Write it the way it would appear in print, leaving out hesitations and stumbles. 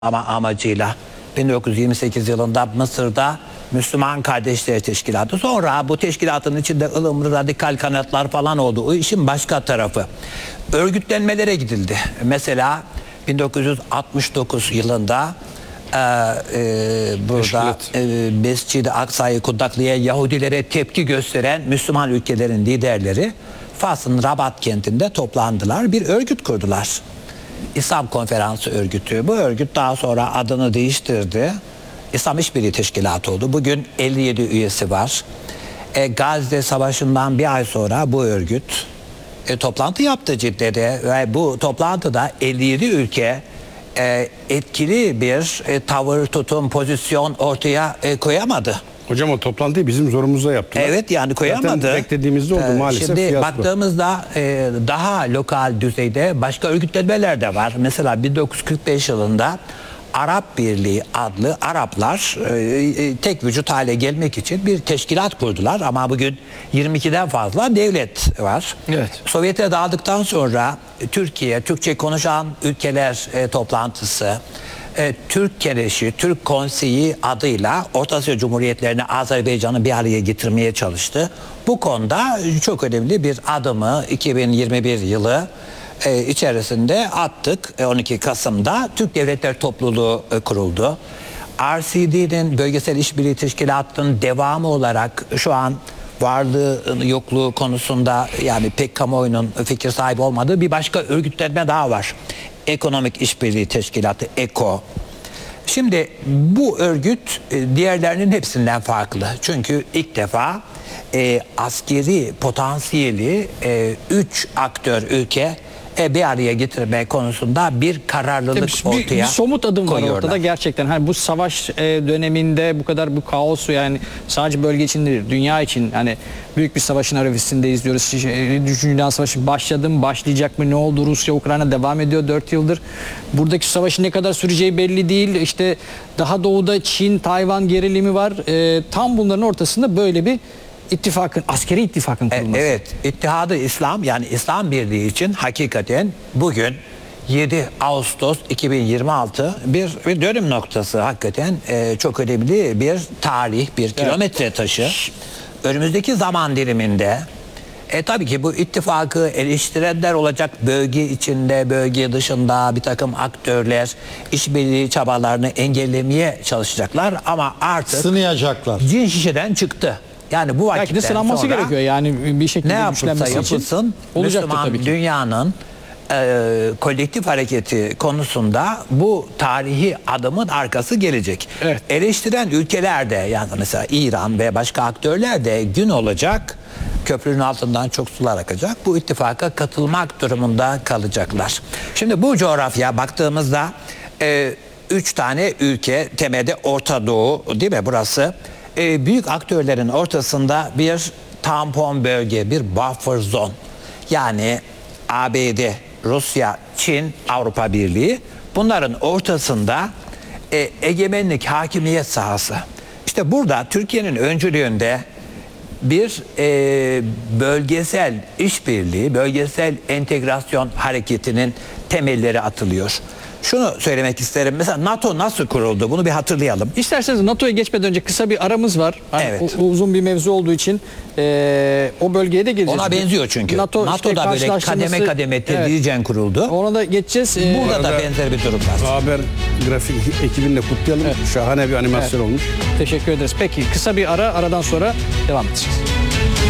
ama amacıyla 1928 yılında Mısır'da Müslüman Kardeşler Teşkilatı. Sonra bu teşkilatın içinde ılımlı radikal kanatlar falan oldu. O işin başka tarafı. Örgütlenmelere gidildi. Mesela 1969 yılında burada Mescid-i Aksa'yı kundaklayan Yahudilere tepki gösteren Müslüman ülkelerin liderleri Fas'ın Rabat kentinde toplandılar. Bir örgüt kurdular. İslam Konferansı Örgütü. Bu örgüt daha sonra adını değiştirdi. İslam İşbirliği Teşkilatı oldu. Bugün 57 üyesi var. Gazze Savaşı'ndan bir ay sonra bu örgüt toplantı yaptı Cidde'de ve bu toplantıda 57 ülke etkili bir tavır, tutum, pozisyon ortaya koyamadı. Hocam o toplantıyı bizim zorumuzla yaptılar. Evet, yani koyamadı. Zaten beklediğimizde oldu maalesef. Şimdi fiyatlı. baktığımızda daha lokal düzeyde başka örgütlenmeler de var. Mesela 1945 yılında Arap Birliği adlı Araplar tek vücut hale gelmek için bir teşkilat kurdular. Ama bugün 22'den fazla devlet var. Evet. Sovyet'e dağıldıktan sonra Türkiye, Türkçe konuşan ülkeler toplantısı, Türk Kereşi, Türk Konseyi adıyla Orta Asya Cumhuriyetlerini, Azerbaycan'ı bir araya getirmeye çalıştı. Bu konuda çok önemli bir adımı 2021 yılı içerisinde attık. 12 Kasım'da Türk Devletler Topluluğu kuruldu. RCD'nin Bölgesel İşbirliği Teşkilatı'nın devamı olarak şu an varlığı yokluğu konusunda yani pek kamuoyunun fikir sahibi olmadığı bir başka örgütlenme daha var. Ekonomik İşbirliği Teşkilatı, EKO. Şimdi bu örgüt diğerlerinin hepsinden farklı. Çünkü ilk defa askeri potansiyeli 3 aktör ülke bir araya getirme konusunda bir kararlılık ortaya bir somut adım var koyuyorlar. ortada gerçekten. Hani bu savaş döneminde bu kadar bu kaosu, yani sadece bölge için değil, dünya için hani büyük bir savaşın arifesinde izliyoruz. Üçüncü Dünya Savaşı başladı mı, başlayacak mı, ne oldu? Rusya Ukrayna devam ediyor 4 yıldır. Buradaki savaşın ne kadar süreceği belli değil. İşte daha doğuda Çin, Tayvan gerilimi var. Tam bunların ortasında böyle bir ittifakın, askeri ittifakın kurulması. Evet, İttihadı İslam yani İslam Birliği için hakikaten bugün 7 Ağustos 2026 bir dönüm noktası, hakikaten çok önemli bir tarih, bir kilometre taşı. Önümüzdeki zaman diliminde tabii ki bu ittifakı eleştirenler olacak, bölge içinde, bölge dışında bir takım aktörler işbirliği çabalarını engellemeye çalışacaklar ama artık sınayacaklar. cin şişeden çıktı. Yani bu vakitten Belki de sınanması sonra gerekiyor yani bir şekilde ne yapılsa güçlenmesi için yapılsın olacaktır Müslüman tabii ki. dünyanın kolektif hareketi konusunda bu tarihi adımın arkası gelecek. Evet. Eleştiren ülkeler de yani mesela İran ve başka aktörler de gün olacak, köprünün altından çok sular akacak. Bu ittifaka katılmak durumunda kalacaklar. Şimdi bu coğrafya baktığımızda 3 tane ülke temelde Orta Doğu, değil mi burası? Büyük aktörlerin ortasında bir tampon bölge, bir buffer zone. Yani ABD, Rusya, Çin, Avrupa Birliği, bunların ortasında egemenlik, hakimiyet sahası. İşte burada Türkiye'nin öncülüğünde bir bölgesel işbirliği, bölgesel entegrasyon hareketinin temelleri atılıyor. Şunu söylemek isterim. Mesela NATO nasıl kuruldu? Bunu bir hatırlayalım. İsterseniz NATO'ya geçmeden önce kısa bir aramız var. Hani Evet. uzun bir mevzu olduğu için o bölgeye de geleceğiz. Ona benziyor çünkü. NATO işte NATO'da böyle kademe kademe tedricen kuruldu. Ona da geçeceğiz. Burada da benzer bir durum var. Haber grafik ekibini de kutlayalım. Şahane bir animasyon olmuş. Teşekkür ederiz. Peki kısa bir aradan sonra devam edeceğiz.